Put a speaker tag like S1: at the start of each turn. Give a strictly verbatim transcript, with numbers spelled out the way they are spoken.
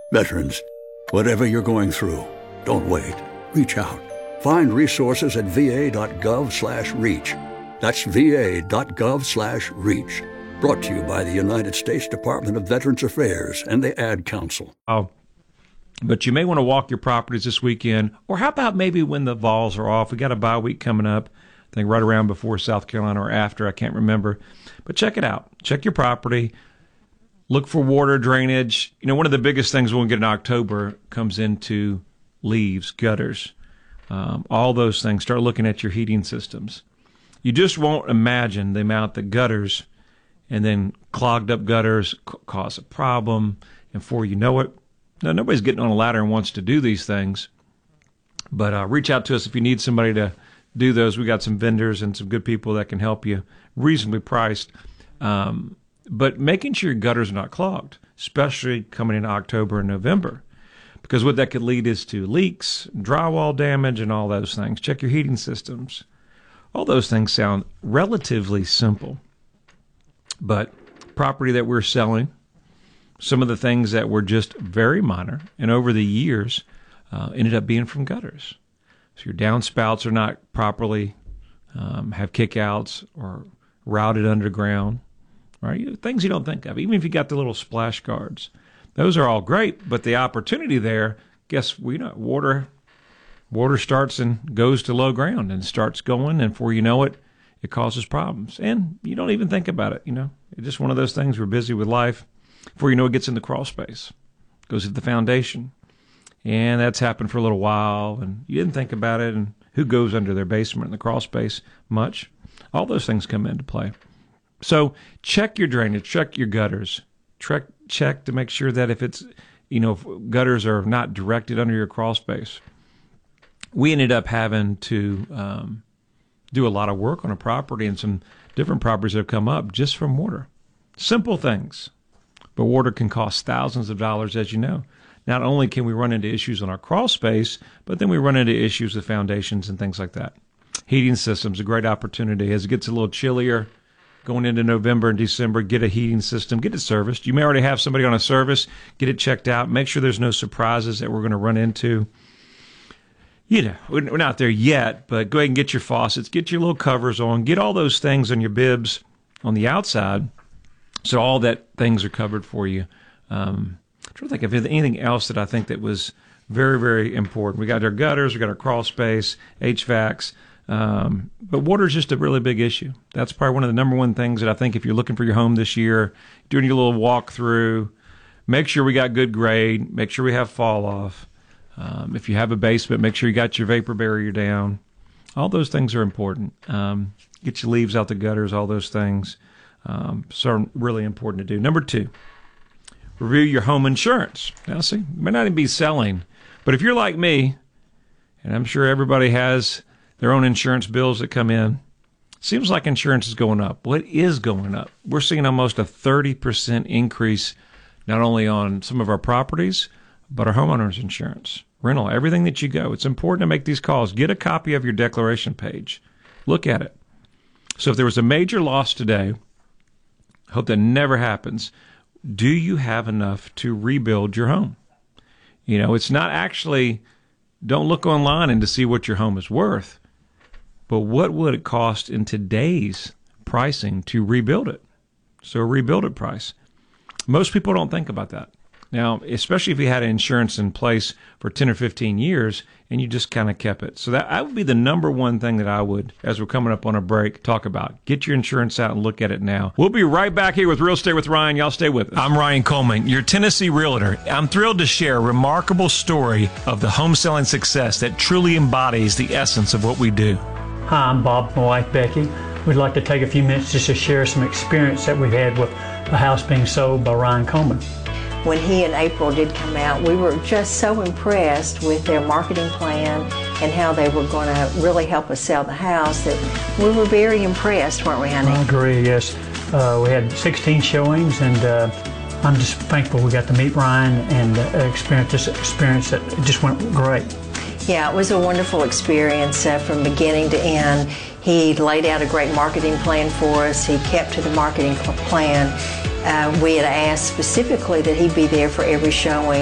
S1: Veterans, whatever you're going through, don't wait. Reach out. Find resources at va.gov slash reach. That's va.gov slash reach. Brought to you by the United States Department of Veterans Affairs and the Ad Council.
S2: Oh, but you may want to walk your properties this weekend, or how about maybe when the vols are off? We got a bye week coming up, I think right around before South Carolina or after, I can't remember. But check it out. Check your property. Look for water drainage. You know, one of the biggest things we'll get in October comes into leaves, gutters, um, all those things. Start looking at your heating systems. You just won't imagine the amount that gutters and then clogged up gutters c- cause a problem. And before you know it, now, nobody's getting on a ladder and wants to do these things. But uh, reach out to us if you need somebody to do those. We got some vendors and some good people that can help you, reasonably priced. Um, but making sure your gutters are not clogged, especially coming into October and November, because what that could lead is to leaks, drywall damage, and all those things. Check your heating systems. All those things sound relatively simple, but property that we're selling, some of the things that were just very minor and over the years uh, ended up being from gutters. So your downspouts are not properly, um, have kickouts or routed underground, right? Things you don't think of, even if you got the little splash guards. Those are all great, but the opportunity there, guess we know, water water starts and goes to low ground and starts going, and before you know it, it causes problems. And you don't even think about it, you know. It's just one of those things. We're busy with life. Before you know it, gets in the crawl space, goes to the foundation. And that's happened for a little while, and you didn't think about it, and who goes under their basement in the crawl space much? All those things come into play. So check your drainage, check your gutters, check, check to make sure that if it's, you know, if gutters are not directed under your crawl space. We ended up having to um, do a lot of work on a property and some different properties that have come up just from water. Simple things, but water can cost thousands of dollars, as you know. Not only can we run into issues on our crawl space, but then we run into issues with foundations and things like that. Heating systems, a great opportunity. As it gets a little chillier going into November and December, get a heating system, get it serviced. You may already have somebody on a service, get it checked out. Make sure there's no surprises that we're going to run into. You know, we're not there yet, but go ahead and get your faucets, get your little covers on, get all those things on your bibs on the outside so all that things are covered for you. Um, I'm trying to think of anything else that I think that was very, very important. We got our gutters, we got our crawl space, H V A Cs, um, but water is just a really big issue. That's probably one of the number one things that I think if you're looking for your home this year, doing your little walkthrough, make sure we got good grade, make sure we have fall off. Um, if you have a basement, make sure you got your vapor barrier down. All those things are important. Um, get your leaves out the gutters, all those things. Um, so really important to do. Number two, review your home insurance. Now, see, you may not even be selling, but if you're like me, and I'm sure everybody has their own insurance bills that come in, seems like insurance is going up. Well, it is going up. We're seeing almost a thirty percent increase, not only on some of our properties, but our homeowners insurance, rental, everything that you go. It's important to make these calls. Get a copy of your declaration page. Look at it. So if there was a major loss today, hope that never happens, do you have enough to rebuild your home? You know, it's not actually, don't look online and to see what your home is worth, but what would it cost in today's pricing to rebuild it? So a rebuild it price. Most people don't think about that. Now, especially if you had insurance in place for ten or fifteen years and you just kind of kept it. So that, that would be the number one thing that I would, as we're coming up on a break, talk about. Get your insurance out and look at it now. We'll be right back here with Real Estate with Ryan. Y'all stay with us. I'm Ryan Coleman, your Tennessee realtor. I'm thrilled to share a remarkable story of the home selling success that truly embodies the essence of what we do.
S3: Hi, I'm Bob, my wife Becky. We'd like to take a few minutes just to share some experience that we've had with a house being sold by Ryan Coleman.
S4: When he and April did come out, we were just so impressed with their marketing plan and how they were going to really help us sell the house that we were very impressed, weren't we, honey?
S3: I agree, yes. Uh, we had sixteen showings, and uh, I'm just thankful we got to meet Ryan and uh, experience this experience that just went great.
S4: Yeah, it was a wonderful experience uh, from beginning to end. He laid out a great marketing plan for us. He kept to the marketing plan. Uh, we had asked specifically that he be there for every showing.